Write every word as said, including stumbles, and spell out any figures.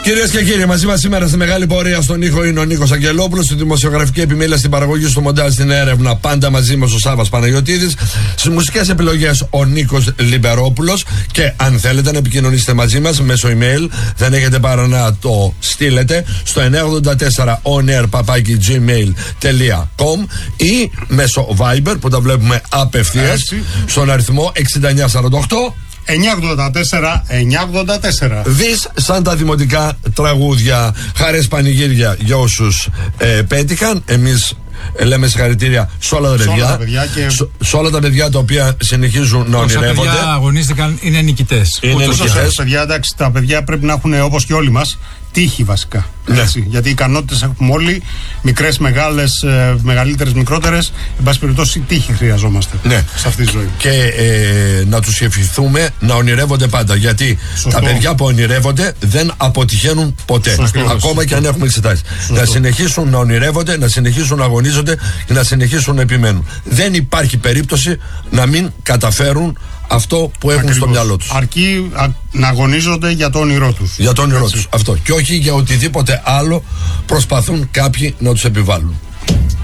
Κυρίες και κύριοι, μαζί μας σήμερα στη μεγάλη πορεία στον ήχο είναι ο Νίκος Αγγελόπουλος, στη δημοσιογραφική επιμέλεια, στην παραγωγή, στο μοντάζ, στην έρευνα. Πάντα μαζί μας ο Σάββας Παναγιωτίδης. Στις μουσικές επιλογές ο Νίκος Λιμπερόπουλος. Και αν θέλετε να επικοινωνήσετε μαζί μας μέσω email, δεν έχετε παρά να το στείλετε στο εννιά ογδόντα τέσσερα onair παπάκι gmail τελεία com ή μέσω Viber που τα βλέπουμε απευθείας στον αριθμό εξήντα εννιά σαράντα οκτώ εννιά ογδόντα τέσσερα εννιά ογδόντα τέσσερα. Δις σαν τα δημοτικά τραγούδια. Χαρές πανηγύρια για όσους ε, πέτυχαν. Εμείς ε, λέμε συγχαρητήρια σε όλα τα παιδιά, όλα τα παιδιά και... σε, σε όλα τα παιδιά τα οποία συνεχίζουν να ονειρεύονται. Όσα παιδιά αγωνίστηκαν είναι νικητές. Είναι νικητές. Παιδιά, εντάξει, τα παιδιά πρέπει να έχουν, όπως και όλοι μας, τύχη βασικά. Ναι. Έτσι, γιατί οι ικανότητες έχουμε όλοι, μικρές, μεγάλες, ε, μεγαλύτερες, μικρότερες. Εν πάση περιπτώσει, τύχη χρειαζόμαστε, ναι, σε αυτή τη ζωή. Και ε, να τους ευχηθούμε να ονειρεύονται πάντα. Γιατί Σωστό. τα παιδιά που ονειρεύονται δεν αποτυχαίνουν ποτέ. Σωστό. Ακόμα Σωστό. Και αν έχουμε εξετάσει. Να συνεχίσουν να ονειρεύονται, να συνεχίσουν να αγωνίζονται και να συνεχίσουν να επιμένουν. Δεν υπάρχει περίπτωση να μην καταφέρουν αυτό που έχουν Ακριβώς. στο μυαλό τους. Αρκεί α, να αγωνίζονται για το όνειρό τους. Για το όνειρό τους. Αυτό. Και όχι για οτιδήποτε άλλο προσπαθούν κάποιοι να τους επιβάλλουν.